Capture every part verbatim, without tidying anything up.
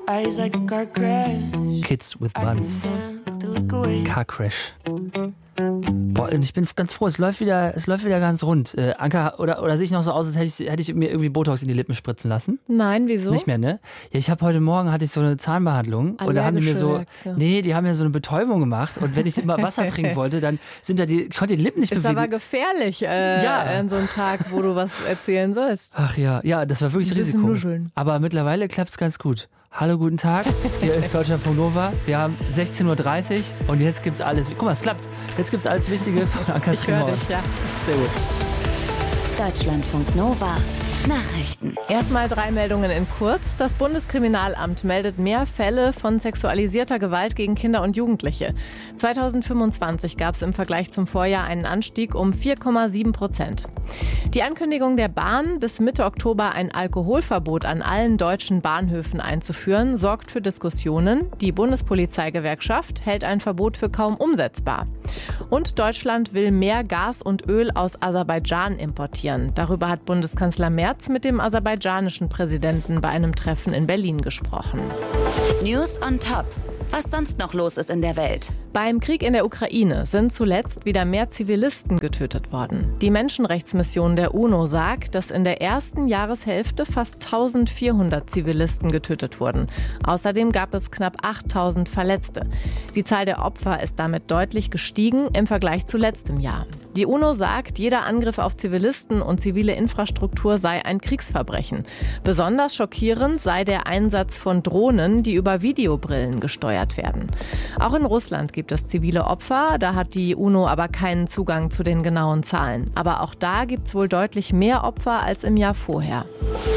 Kids with Buns. Car Crash. Boah, ich bin ganz froh, es läuft wieder, es läuft wieder ganz rund. Äh, Anka, oder, oder sehe ich noch so aus, als hätte ich, hätte ich mir irgendwie Botox in die Lippen spritzen lassen? Nein, wieso? Nicht mehr, ne? Ja, ich habe heute Morgen hatte ich so eine Zahnbehandlung und da haben die mir so, Reaktion. nee, die haben mir so eine Betäubung gemacht und wenn ich immer Wasser trinken wollte, dann sind da die, ich konnte die Lippen nicht ist bewegen. Ist aber gefährlich, äh, ja. an so einem Tag, wo du was erzählen sollst. Ach ja, ja, das war wirklich Ein bisschen Risiko. nuscheln. Aber mittlerweile klappt es ganz gut. Hallo, guten Tag. Hier ist Deutschlandfunk Nova. Wir haben sechzehn Uhr dreißig und jetzt gibt's alles. Guck mal, es klappt. Jetzt gibt's alles Wichtige von Anka Ich höre dich, ja. Sehr gut. Deutschlandfunk Nova. Nachrichten. Erstmal drei Meldungen in kurz. Das Bundeskriminalamt meldet mehr Fälle von sexualisierter Gewalt gegen Kinder und Jugendliche. zweitausendfünfundzwanzig gab es im Vergleich zum Vorjahr einen Anstieg um vier Komma sieben Prozent. Die Ankündigung der Bahn, bis Mitte Oktober ein Alkoholverbot an allen deutschen Bahnhöfen einzuführen, sorgt für Diskussionen. Die Bundespolizeigewerkschaft hält ein Verbot für kaum umsetzbar. Und Deutschland will mehr Gas und Öl aus Aserbaidschan importieren. Darüber hat Bundeskanzler Merz mit dem aserbaidschanischen Präsidenten bei einem Treffen in Berlin gesprochen. News on Top. Was sonst noch los ist in der Welt. Beim Krieg in der Ukraine sind zuletzt wieder mehr Zivilisten getötet worden. Die Menschenrechtsmission der UNO sagt, dass in der ersten Jahreshälfte fast eintausendvierhundert Zivilisten getötet wurden. Außerdem gab es knapp achttausend Verletzte. Die Zahl der Opfer ist damit deutlich gestiegen im Vergleich zu letztem Jahr. Die UNO sagt, jeder Angriff auf Zivilisten und zivile Infrastruktur sei ein Kriegsverbrechen. Besonders schockierend sei der Einsatz von Drohnen, die über Videobrillen gesteuert werden. Auch in Russland gibt es zivile Opfer, da hat die UNO aber keinen Zugang zu den genauen Zahlen. Aber auch da gibt es wohl deutlich mehr Opfer als im Jahr vorher.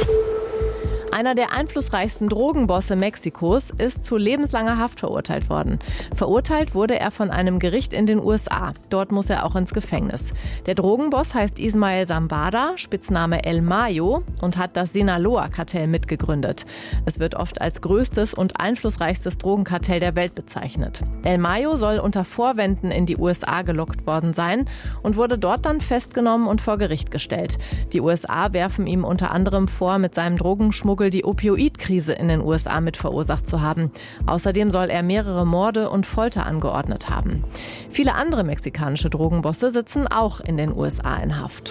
Einer der einflussreichsten Drogenbosse Mexikos ist zu lebenslanger Haft verurteilt worden. Verurteilt wurde er von einem Gericht in den U S A. Dort muss er auch ins Gefängnis. Der Drogenboss heißt Ismael Zambada, Spitzname El Mayo, und hat das Sinaloa-Kartell mitgegründet. Es wird oft als größtes und einflussreichstes Drogenkartell der Welt bezeichnet. El Mayo soll unter Vorwänden in die U S A gelockt worden sein und wurde dort dann festgenommen und vor Gericht gestellt. Die U S A werfen ihm unter anderem vor, mit seinem Drogenschmuggel die Opioidkrise in den U S A mit verursacht zu haben. Außerdem soll er mehrere Morde und Folter angeordnet haben. Viele andere mexikanische Drogenbosse sitzen auch in den U S A in Haft.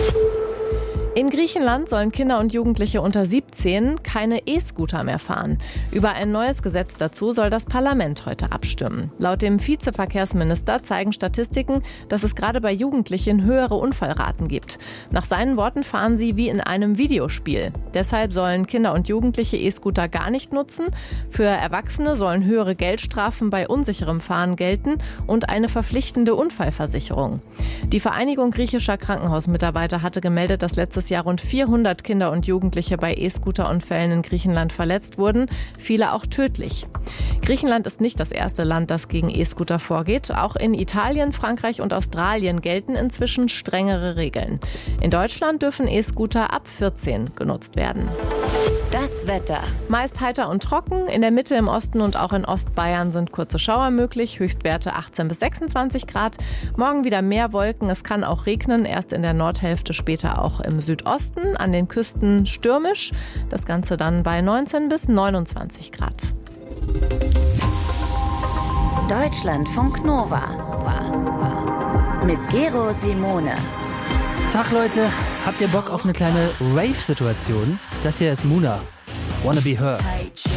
In Griechenland sollen Kinder und Jugendliche unter siebzehn keine E-Scooter mehr fahren. Über ein neues Gesetz dazu soll das Parlament heute abstimmen. Laut dem Vizeverkehrsminister zeigen Statistiken, dass es gerade bei Jugendlichen höhere Unfallraten gibt. Nach seinen Worten fahren sie wie in einem Videospiel. Deshalb sollen Kinder und Jugendliche E-Scooter gar nicht nutzen. Für Erwachsene sollen höhere Geldstrafen bei unsicherem Fahren gelten und eine verpflichtende Unfallversicherung. Die Vereinigung griechischer Krankenhausmitarbeiter hatte gemeldet, dass letztes Jahr rund vierhundert Kinder und Jugendliche bei E-Scooter-Unfällen in Griechenland verletzt wurden, viele auch tödlich. Griechenland ist nicht das erste Land, das gegen E-Scooter vorgeht. Auch in Italien, Frankreich und Australien gelten inzwischen strengere Regeln. In Deutschland dürfen E-Scooter ab vierzehn genutzt werden. Das Wetter. Meist heiter und trocken. In der Mitte, im Osten und auch in Ostbayern sind kurze Schauer möglich. Höchstwerte achtzehn bis sechsundzwanzig Grad. Morgen wieder mehr Wolken. Es kann auch regnen. Erst in der Nordhälfte, später auch im Südosten. An den Küsten stürmisch. Das Ganze dann bei neunzehn bis neunundzwanzig Grad. Deutschlandfunk Nova. Mit Gero Simone. Tag Leute, habt ihr Bock auf eine kleine Rave-Situation? Das hier ist Muna. Wanna Be Her.